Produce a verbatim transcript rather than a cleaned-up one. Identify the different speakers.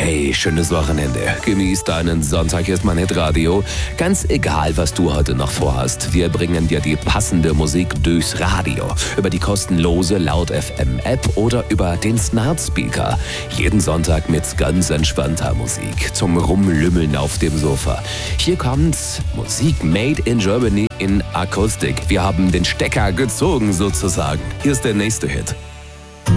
Speaker 1: Hey, schönes Wochenende. Genieß deinen Sonntag, hier ist mein Hitradio. Ganz egal, was du heute noch vorhast. Wir bringen dir die passende Musik durchs Radio. Über die kostenlose Laut F M App oder über den Smart Speaker. Jeden Sonntag mit ganz entspannter Musik. Zum Rumlümmeln auf dem Sofa. Hier kommt Musik made in Germany in Akustik. Wir haben den Stecker gezogen sozusagen. Hier ist der nächste Hit.